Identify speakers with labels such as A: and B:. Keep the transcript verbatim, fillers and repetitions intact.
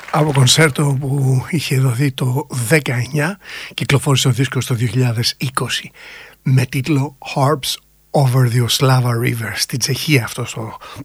A: Από κονσέρτο που είχε δοθεί το δεκαεννιά, κυκλοφόρησε ο δίσκος το δύο χιλιάδες είκοσι με τίτλο Harps Over the Oslava River. Στη Τσεχία αυτός ο